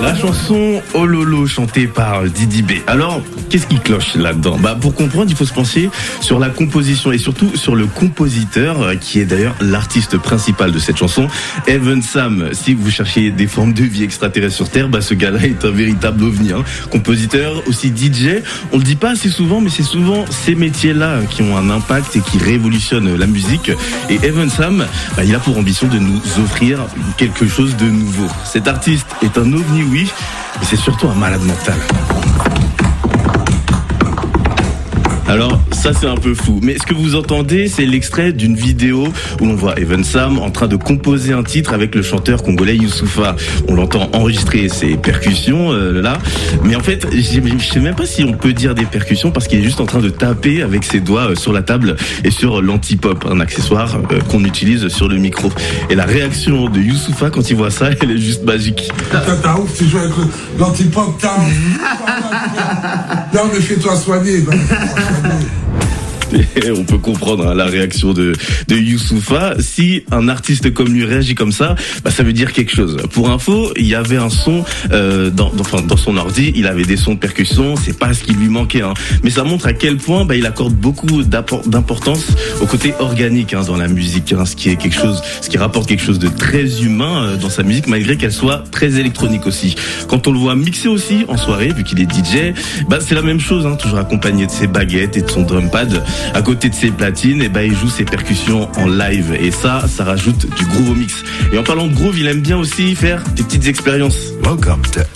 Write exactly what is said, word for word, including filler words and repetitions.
La chanson Oh Lolo chantée par Didi B. Alors, qu'est-ce qui cloche là-dedans? Bah, pour comprendre, il faut se pencher sur la composition et surtout sur le compositeur qui est d'ailleurs l'artiste principal de cette chanson, Evan Sam. Si vous cherchez des formes de vie extraterrestres sur Terre, bah, ce gars-là est un véritable ovni, hein. Compositeur, aussi D J. On le dit pas assez souvent, mais c'est souvent ces métiers-là qui ont un impact et qui révolutionnent la musique. Et Evan Sam, bah, il a pour ambition de nous offrir quelque chose de nouveau. Cet artiste est un ovni, oui, mais c'est surtout un malade mental. Alors, ça c'est un peu fou. Mais ce que vous entendez, c'est l'extrait d'une vidéo où l'on voit Evan Sam en train de composer un titre avec le chanteur congolais Youssoupha. On l'entend enregistrer ses percussions euh, là. Mais en fait, je sais même pas si on peut dire des percussions parce qu'il est juste en train de taper avec ses doigts euh, sur la table et sur l'antipop, un accessoire euh, qu'on utilise sur le micro. Et la réaction de Youssoupha quand il voit ça, elle est juste magique. T'as ouf, tu joues avec l'antipop, t'as Là, on est fait-toi soigner. On peut comprendre hein, la réaction de, de Youssoupha. Si un artiste comme lui réagit comme ça, bah, ça veut dire quelque chose. Pour info, il y avait un son euh, dans, dans, enfin, dans son ordi, il avait des sons de percussion, c'est pas ce qui lui manquait. Hein. Mais ça montre à quel point bah, il accorde beaucoup d'importance au côté organique hein, dans la musique, hein, ce qui est quelque chose, ce qui rapporte quelque chose de très humain euh, dans sa musique, malgré qu'elle soit très électronique aussi. Quand on le voit mixer aussi en soirée, vu qu'il est D J, bah, c'est la même chose, hein, toujours accompagné de ses baguettes et de son drum pad. À côté de ses platines, et ben il joue ses percussions en live. Et ça, ça rajoute du groove au mix. Et en parlant de groove, il aime bien aussi faire des petites expériences. Welcome to